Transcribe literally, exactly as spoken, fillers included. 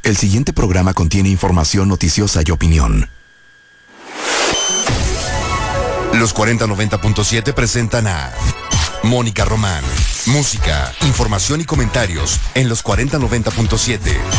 El siguiente programa contiene información noticiosa y opinión. Los cuarenta noventa punto siete presentan a Mónica Román. Música, información y comentarios en los cuarenta noventa punto siete.